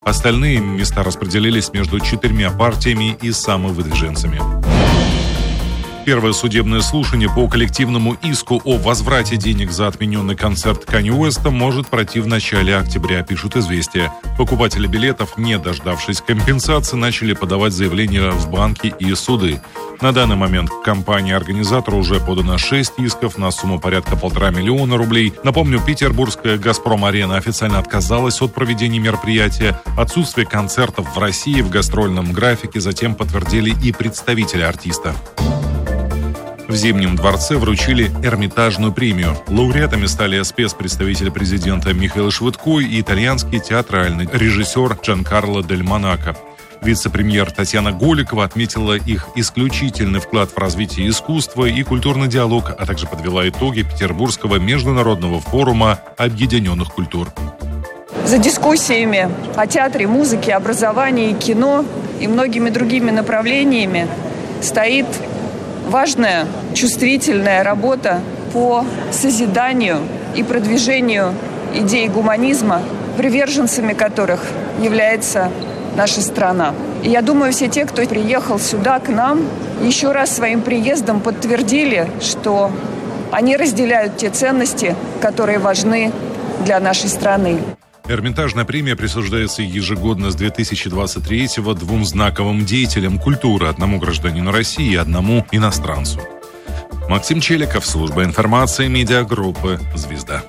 Остальные места распределились между 4 партиями и самовыдвиженцами. Первое судебное слушание по коллективному иску о возврате денег за отмененный концерт Канье Уэста может пройти в начале октября, пишут «Известия». Покупатели билетов, не дождавшись компенсации, начали подавать заявления в банки и суды. На данный момент к компании-организатору уже подано 6 исков на сумму порядка 1,5 миллиона рублей. Напомню, петербургская «Газпром-арена» официально отказалась от проведения мероприятия. Отсутствие концертов в России в гастрольном графике затем подтвердили и представители артиста. В Зимнем дворце вручили Эрмитажную премию. Лауреатами стали спецпредставитель президента Михаил Швыдко и итальянский театральный режиссер Джанкарло Дель Монако. Вице-премьер Татьяна Голикова отметила их исключительный вклад в развитие искусства и культурный диалог, а также подвела итоги Петербургского международного форума объединенных культур. За дискуссиями о театре, музыке, образовании, кино и многими другими направлениями стоит важная, чувствительная работа по созиданию и продвижению идей гуманизма, приверженцами которых является наша страна. И я думаю, все те, кто приехал сюда к нам, еще раз своим приездом подтвердили, что они разделяют те ценности, которые важны для нашей страны. Эрмитажная премия присуждается ежегодно с 2023-го 2 знаковым деятелям культуры: одному гражданину России и одному иностранцу. Максим Челиков, служба информации медиагруппы «Звезда».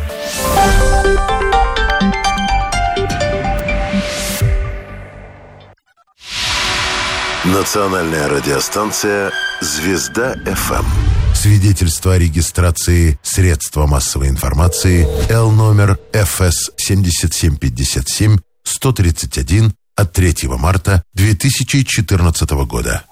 Национальная радиостанция «Звезда-ФМ». Свидетельство о регистрации средства массовой информации Л номер ФС 7757-131 от 3 марта 2014 года.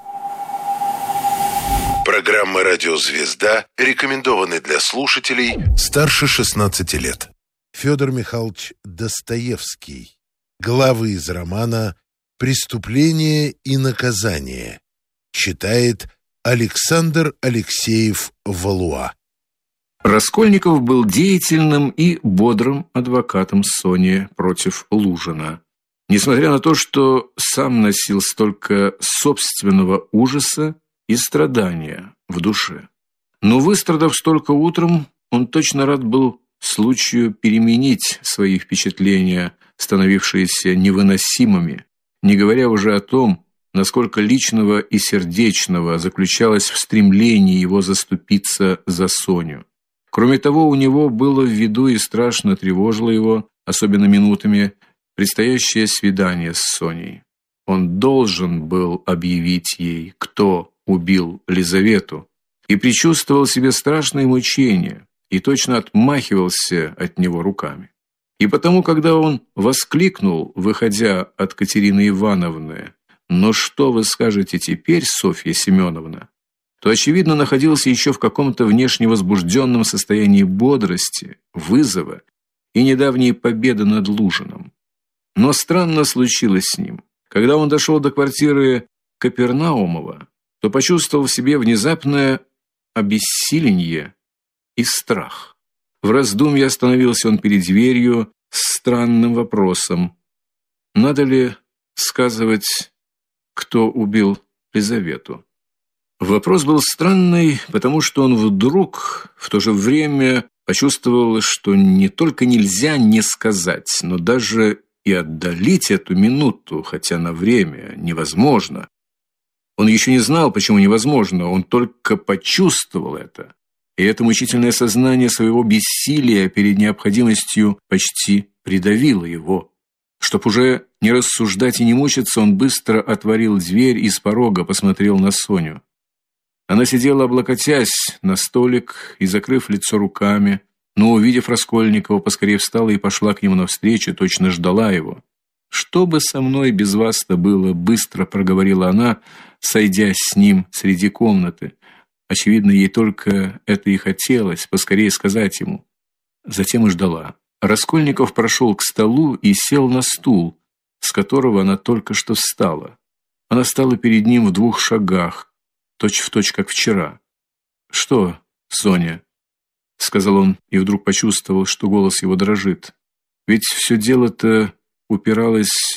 Программа «Радио Звезда» рекомендованы для слушателей старше 16 лет. Федор Михайлович Достоевский. Главы из романа «Преступление и наказание». Читает Александр Алексеев Валуа. Раскольников был деятельным и бодрым адвокатом Сони против Лужина. Несмотря на то, что сам носил столько собственного ужаса и страдания в душе. Но выстрадав столько утром, он точно рад был случаю переменить свои впечатления, становившиеся невыносимыми, не говоря уже о том, насколько личного и сердечного заключалось в стремлении его заступиться за Соню. Кроме того, у него было в виду и страшно тревожило его, особенно минутами, предстоящее свидание с Соней. Он должен был объявить ей, кто убил Лизавету, и предчувствовал себе страшные мучения, и точно отмахивался от него руками. И потому, когда он воскликнул, выходя от Катерины Ивановны: «Но что вы скажете теперь, Софья Семеновна?», то, очевидно, находился еще в каком-то внешне возбужденном состоянии бодрости, вызова и недавней победы над Лужиным. Но странно случилось с ним. Когда он дошел до квартиры Капернаумова, то почувствовал в себе внезапное обессиление и страх. В раздумье остановился он перед дверью с странным вопросом: надо ли сказывать, кто убил Лизавету? Вопрос был странный, потому что он вдруг в то же время почувствовал, что не только нельзя не сказать, но даже и отдалить эту минуту, хотя на время, невозможно. Он еще не знал, почему невозможно, он только почувствовал это. И это мучительное сознание своего бессилия перед необходимостью почти придавило его. Чтоб уже не рассуждать и не мучиться, он быстро отворил дверь и с порога посмотрел на Соню. Она сидела, облокотясь на столик и закрыв лицо руками, но, увидев Раскольникова, поскорее встала и пошла к нему навстречу, точно ждала его. «Что бы со мной без вас-то было?» — быстро проговорила она, сойдясь с ним среди комнаты. Очевидно, ей только это и хотелось, поскорее сказать ему. Затем и ждала. Раскольников прошел к столу и сел на стул, с которого она только что встала. Она стала перед ним в 2 шагах, точь-в-точь, как вчера. «Что, Соня?» — сказал он, и вдруг почувствовал, что голос его дрожит. «Ведь все дело-то упиралась